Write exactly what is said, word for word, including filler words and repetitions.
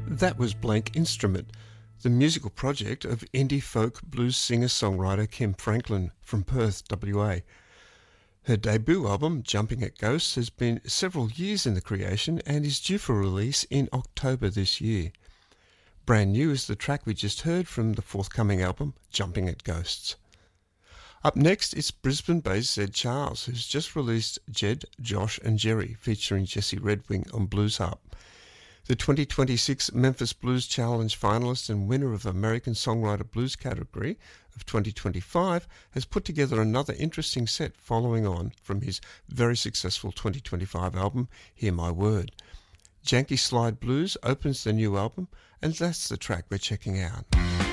That was Blank Instrument, the musical project of indie folk blues singer-songwriter Kim Franklin from Perth, W A. Her debut album, Jumping at Ghosts, has been several years in the creation and is due for release in October this year. Brand new is the track we just heard from the forthcoming album, Jumping at Ghosts. Up next, it's Brisbane-based Zed Charles, who's just released Jed, Josh and Jerry, featuring Jesse Redwing on blues harp. The twenty twenty-six Memphis Blues Challenge finalist and winner of American Songwriter Blues category of twenty twenty-five has put together another interesting set following on from his very successful twenty twenty-five album, Hear My Word. Janky Slide Blues opens the new album, and that's the track we're checking out.